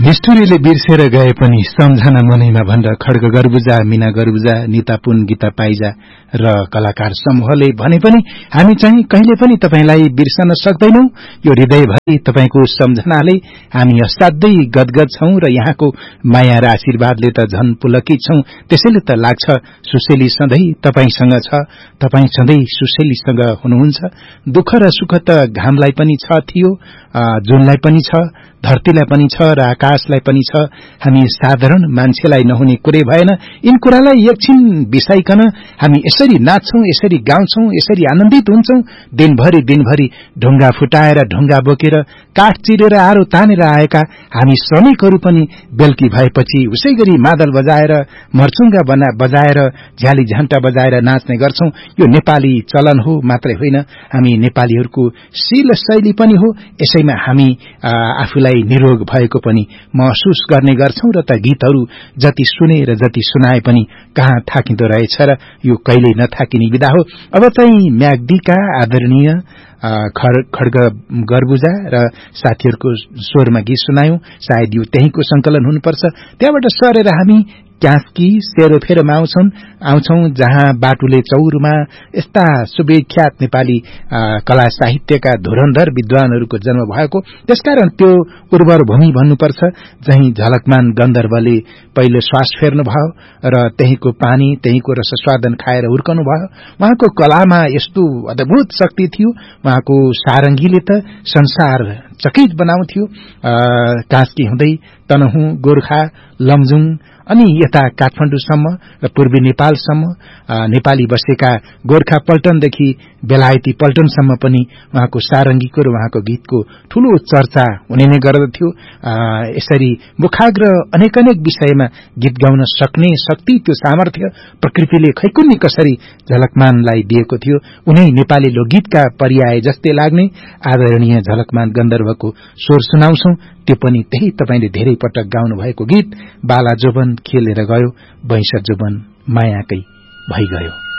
हिस्टोरीले बिर्सेर गए पनि सम्झना मनैमा भनेर खड्ग गर्बुजा, मीना गर्बुजा, निता पुन, गीता पाइजा र कलाकार समूहले भने पनि हामी चाहिँ कहिले पनि तपाईलाई बिर्सन सक्दैनौ। यो हृदयभरि तपाईको सम्झनाले हामी असाध्यै गदगद छौं र यहाँको माया र आशीर्वादले त झन पुलकित छौं। त्यसैले त लाग्छ सुशेली सधैं तपाईसँग छ, तपाई सधैं सुशेलीसँग हुनुहुन्छ। दुःख र सुख त घामलाई पनि छ थियो, जुनलाई पनि छ, धरतीलाई पनि छ र आकाशलाई पनि छ। हामी साधारण मान्छेलाई नहुने कुरै भएन। यिन कुरालाई एकछिन बिसाइकन हामी यसरी नाच्छौं, यसरी गाउँछौं, यसरी आनन्दित हुन्छौं। दिनभरि ढुङ्गा फुटाएर, ढुङ्गा बोकेर, काठ चिरेर, आरो तानेर आएका हामी श्रमिकहरू पनि बेलुकी भएपछि उसैगरी मादल बजाएर, मर्चुङ्गा बजाएर, झ्याली झ्यान्टा बजाएर नाच्ने गर्छौं। यो नेपाली चलन हो मात्रै होइन, हामी नेपालीहरूको शील शैली पनि हो। यसैमा हामी आफूलाई निरोग भएको पनि महसुस गर्ने गर्छौं र त गीतहरू जति सुने र जति सुनाए पनि कहाँ थाकिँदो रहेछ र यो कहिल्यै नथाकिने विधा हो। अब चाहिँ म्याग्दीका आदरणीय खड्ग गर्बुजा र साथीहरूको स्वरमा गीत सुनायौं। सायद यो त्यहीको संकलन हुनुपर्छ। त्यहाँबाट सरेर हामी क्यास्की सेरोफेरोमा आउँछौं, जहाँ बाटुले चौरमा यस्ता सुविख्यात नेपाली कला साहित्यका धुरन्धर विद्वानहरूको जन्म भएको। त्यसकारण त्यो उर्वर भूमि भन्नुपर्छ, जहीं झलकमान गन्धर्वले पहिले श्वास फेर्नुभयो र त्यहीको पानी, त्यहीको रसस्वादन खाएर हुर्कनु भयो। उहाँको कलामा यस्तो अद्भुत शक्ति थियो। उहाँको सारंगीले त संसार चकित बनाउँथ्यो। कास्की हुँदै तनहुँ, गोर्खा, लमजुङ अनि यता काठमाडौँसम्म र पूर्वी नेपालसम्म नेपाली बसेका गोर्खा पल्टनदेखि बेलायती पल्टनसम्म पनि उहाँको सारंगीको र उहाँको गीतको ठूलो चर्चा हुने नै गर्दथ्यो। यसरी मुखाग्र अनेक विषयमा गीत गाउन सक्ने शक्ति, त्यो सामर्थ्य प्रकृतिले खैकुन्नी कसरी झलकमानलाई दिएको थियो। उनै नेपाली लोकगीतका पर्याय जस्तै लाग्ने आदरणीय झलकमान गन्धर्वको स्वर सुनाउँछौं। त्यो पनि त्यही तपाईले धेरै पटक गाउनु भएको गीत, बाला जोबन खेलेर गयो, वैंश जोबन मायाकै भइगयो।